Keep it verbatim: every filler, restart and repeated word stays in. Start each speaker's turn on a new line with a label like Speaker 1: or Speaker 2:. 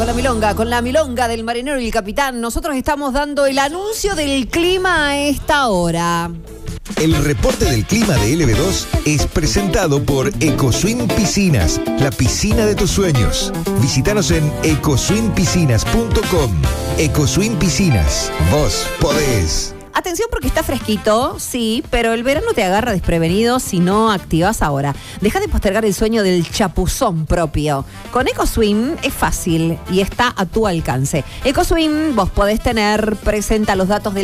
Speaker 1: Con la milonga, con la milonga del marinero y el capitán, nosotros estamos dando el anuncio del clima a esta hora.
Speaker 2: El reporte del clima de L B dos es presentado por EcoSwim Piscinas, la piscina de tus sueños. Visítanos en ecoswim piscinas punto com. EcoSwim Piscinas, vos podés.
Speaker 1: Atención porque está fresquito, sí, pero el verano te agarra desprevenido si no activas ahora. Deja de postergar el sueño del chapuzón propio. Con EcoSwim es fácil y está a tu alcance. EcoSwim, vos podés tener, presenta los datos del